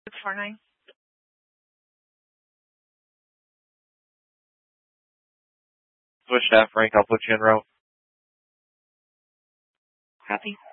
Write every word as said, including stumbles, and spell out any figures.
six four nine. Switch staff, Frank. I'll put you en route. Copy.